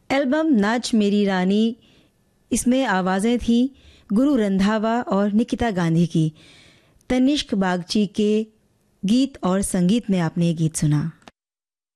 Album नाच मेरी रानी, इसमें आवाज़ें थीं गुरु रंधावा और निकिता गांधी की। तनिष्क बागची के गीत और संगीत में आपने ये गीत सुना।